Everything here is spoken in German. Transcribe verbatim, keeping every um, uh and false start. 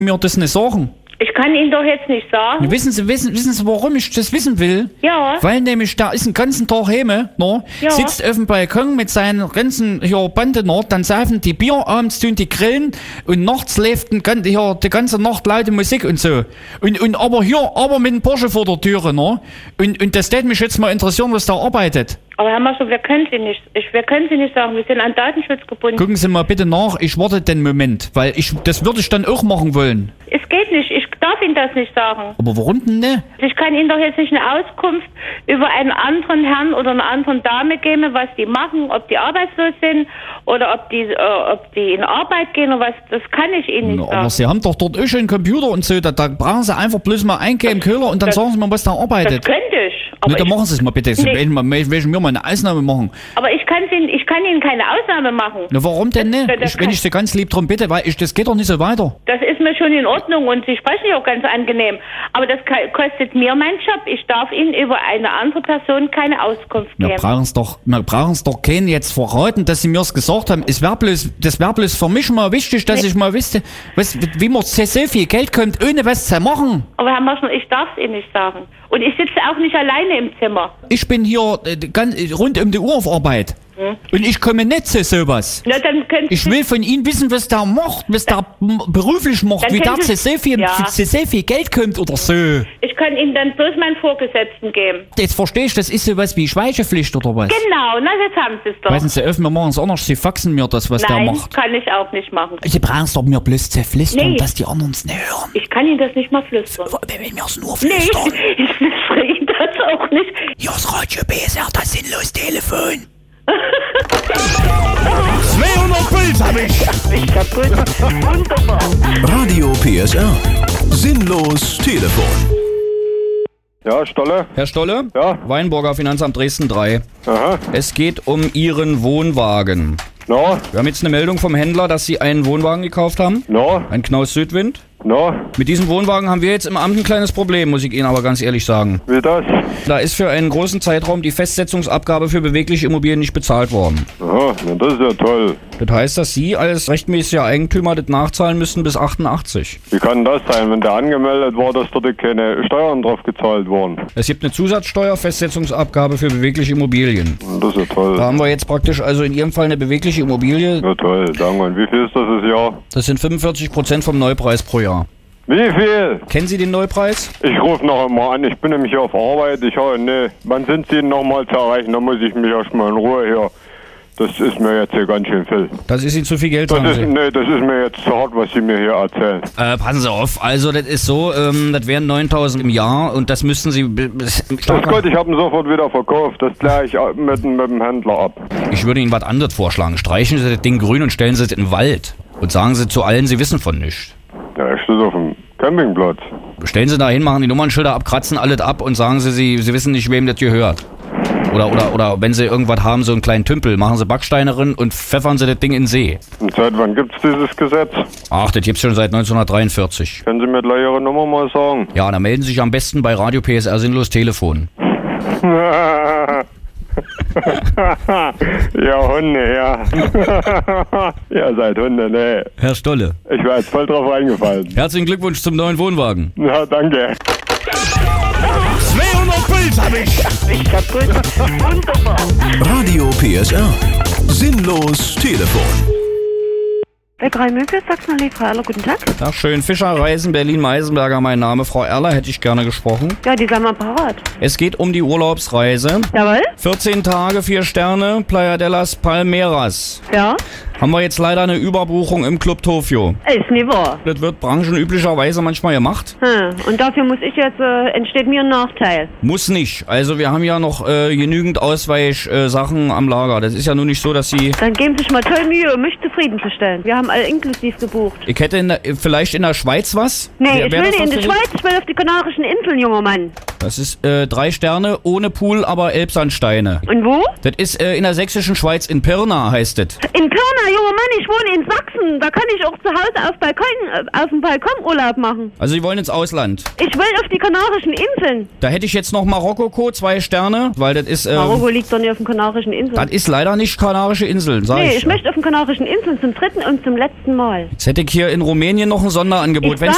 mir das nicht sagen? Ich kann Ihnen doch jetzt nicht sagen. Wissen Sie, wissen, wissen Sie, warum ich das wissen will? Ja. Weil nämlich da ist den ganzen Tag Heme, no? Ja. Sitzt auf dem Balkon mit seinen ganzen hier Bande, no? Dann saufen die Bier, abends tun die grillen und nachts läuft den, gan- hier, die ganze Nacht laute Musik und so. Und, und aber hier, aber mit dem Porsche vor der Türe, no? Und, und das würde mich jetzt mal interessieren, was da arbeitet. Aber Herr Mascher, wir können Sie nicht, ich, wir können Sie nicht sagen, wir sind an Datenschutz gebunden. Gucken Sie mal bitte nach, ich warte den Moment, weil ich, das würde ich dann auch machen wollen. Es geht nicht, ich darf Ihnen das nicht sagen. Aber warum denn ne? Ich kann Ihnen doch jetzt nicht eine Auskunft über einen anderen Herrn oder eine andere Dame geben, was die machen, ob die arbeitslos sind oder ob die, äh, ob die in Arbeit gehen oder was, das kann ich Ihnen nicht Na, sagen. aber Sie haben doch dort auch schon einen Computer und so, da, da brauchen Sie einfach bloß mal eingeben im Köhler und dann Das- sagen Sie mal, was da Das arbeitet. könnte ich. Aber, Ne, dann ich, machen Sie es mal bitte. Sie Nee. werden mal, welchen mir mal eine Ausnahme machen. aber ich, kann Ihnen, ich kann Ihnen keine Ausnahme machen. Na, warum denn nicht? Das- das Ich, wenn kann- ich Sie ganz lieb drum bitte, weil ich, das geht doch nicht so weiter. Das ist mir schon in Ordnung und Sie sprechen ja auch ganz angenehm. Aber das ka- kostet mir meinen Job. Ich darf Ihnen über eine andere Person keine Auskunft Wir geben. brauchen es doch, wir brauchen es doch keinen jetzt verraten, dass Sie mir es gesagt haben. Es wär bloß, das wäre bloß für mich mal wichtig, dass Nee. ich mal wüsste, was, wie man so so viel Geld kommt, ohne was zu machen. Aber Herr Maschner, ich darf es Ihnen nicht sagen. Und ich sitze auch nicht alleine im Zimmer. Ich bin hier äh, ganz, rund um die Uhr auf Arbeit. Hm. Und ich komme nicht zu sowas. Na, dann können Ich Sie- will von Ihnen wissen, was der macht, was der m- beruflich macht, Dann wie der können zu Sie- so viel, Ja. zu so viel Geld kommt oder so. Ich kann Ihnen dann bloß meinen Vorgesetzten geben. Jetzt verstehe ich, das ist sowas wie Schweigepflicht oder was? Genau, na, jetzt haben Sie es doch. Weißen Sie, öffnen wir machen es anders, Sie faxen mir das, was Nein, der macht. kann ich auch nicht machen. Sie brauchen es doch mir bloß zu flüstern, Nee. dass die anderen es nicht hören. Ich kann Ihnen das nicht mal flüstern. Wenn wir es nur Nee, flüstern. ich flüstere Ihnen das auch nicht. Hier ist Radio B S R, das sinnlos Telefon. zweihundert Puls hab ich. Ich kaputt. Wunderbar. Radio P S R. Sinnlos Telefon. Ja, Stolle? Herr Stolle? Ja. Weinburger Finanzamt Dresden drei. Aha. Es geht um Ihren Wohnwagen. No, Wir haben jetzt eine Meldung vom Händler, dass Sie einen Wohnwagen gekauft haben. no, Ein Knaus Südwind. no. Mit diesem Wohnwagen haben wir jetzt im Amt ein kleines Problem, muss ich Ihnen aber ganz ehrlich sagen. Wie das? Da ist für einen großen Zeitraum die Festsetzungsabgabe für bewegliche Immobilien nicht bezahlt worden. Aha, na, das ist ja toll. Das heißt, dass Sie als rechtmäßiger Eigentümer das nachzahlen müssen bis achtundachtzig. Wie kann das sein, wenn der angemeldet war, dass dort keine Steuern drauf gezahlt wurden? Es gibt eine Zusatzsteuer, Festsetzungsabgabe für bewegliche Immobilien. Das ist ja toll. Da haben wir jetzt praktisch also in Ihrem Fall eine bewegliche Immobilie. Ja, toll. Danke. Und wie viel ist das das Jahr? Das sind fünfundvierzig Prozent vom Neupreis pro Jahr. Wie viel? Kennen Sie den Neupreis? Ich rufe noch einmal an. Ich bin nämlich hier auf Arbeit. Ich habe, ne, wann sind Sie noch mal zu erreichen? Da muss ich mich erstmal in Ruhe hier. Das ist mir jetzt hier ganz schön viel. Das ist Ihnen zu viel Geld, Das sagen ist, Sie. nee, das ist mir jetzt zu hart, was Sie mir hier erzählen. Äh, passen Sie auf, also das ist so, ähm, das wären neuntausend im Jahr und das müssten Sie... b- b- Das ist gut, ich habe ihn sofort wieder verkauft. Das kläre ich mit, mit dem Händler ab. Ich würde Ihnen was anderes vorschlagen. Streichen Sie das Ding grün und stellen Sie es in den Wald. Und sagen Sie zu allen, Sie wissen von nichts. Ja, ich stehe auf dem Campingplatz. Stellen Sie da hin, machen die Nummernschilder ab, kratzen alles ab und sagen Sie, Sie, Sie wissen nicht, wem das gehört. Oder, oder, oder wenn Sie irgendwas haben, so einen kleinen Tümpel, machen Sie Backsteine drin und pfeffern Sie das Ding in den See. Und seit wann gibt's dieses Gesetz? Ach, das gibt's schon seit neunzehnhundertdreiundvierzig. Können Sie mir gleich Ihre Nummer mal sagen? Ja, dann melden Sie sich am besten bei Radio P S R Sinnlos Telefon. Ja, Hunde, ja. Ihr seid Hunde, ne. Herr Stolle, Ich war jetzt voll drauf reingefallen. herzlichen Glückwunsch zum neuen Wohnwagen. Ja, danke. zweihundert Puls hab ich. Ich kaputt. Wunderbar. Radio P S R. Sinnlos Telefon. Bei drei Möbel, Sachsen-Allee, Frau Erler, guten Tag. Ach, schön. Fischerreisen, Berlin-Meisenberger, mein Name. Frau Erler, hätte ich gerne gesprochen. Ja, die sind mal parat. Es geht um die Urlaubsreise. Jawohl? vierzehn Tage, vier Sterne, Playa de las Palmeras. Ja? Haben wir jetzt leider eine Überbuchung im Club Tokio. Ist nie wahr. Das wird branchenüblicherweise manchmal gemacht. Hm. Und dafür muss ich jetzt, äh, entsteht mir ein Nachteil. Muss nicht. Also wir haben ja noch äh, genügend Ausweichsachen äh, Sachen am Lager. Das ist ja nun nicht so, dass Sie... Dann geben Sie sich mal toll Mühe, um mich zufriedenzustellen. Wir haben alle inklusiv gebucht. Ich hätte in der, vielleicht in der Schweiz was? Nee, Wär- ich wär will das nicht in was die für Sie? Schweiz, ich will auf die Kanarischen Inseln, junger Mann. Das ist äh, drei Sterne, ohne Pool, aber Elbsandsteine. Und wo? Das ist äh, in der sächsischen Schweiz, in Pirna heißt es. In Pirna, junger Mann, ich wohne in Sachsen. Da kann ich auch zu Hause auf, Balkon, äh, auf dem Balkon Urlaub machen. Also Sie wollen ins Ausland. Ich will auf die Kanarischen Inseln. Da hätte ich jetzt noch Marokko, zwei Sterne, weil das ist... Ähm, Marokko liegt doch nicht auf den Kanarischen Inseln. das ist leider nicht Kanarische Inseln, sag Nee, ich. ich möchte auf den Kanarischen Inseln zum dritten und zum letzten Mal. Jetzt hätte ich hier in Rumänien noch ein Sonderangebot. Ich Wenn's